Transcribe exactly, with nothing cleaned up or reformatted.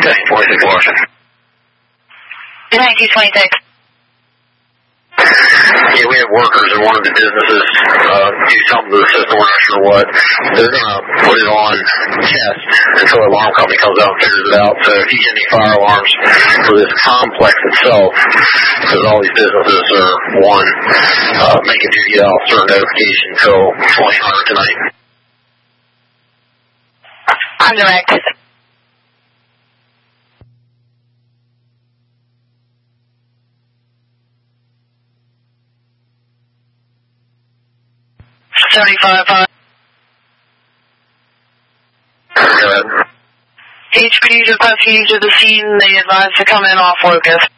Okay, twenty-six Washington. nineteen twenty-six. Yeah, we have workers in one of the businesses uh, do something to the system, we're not sure what. They're going to put it on test until the alarm company comes out and figures it out. So if you get any fire alarms for this complex itself, because all these businesses are, one, uh, making duty officer notification until twenty hundred tonight. I'm direct. seventy-five five. Go ahead. H P D's requesting you to the scene. They advise to come in off locus.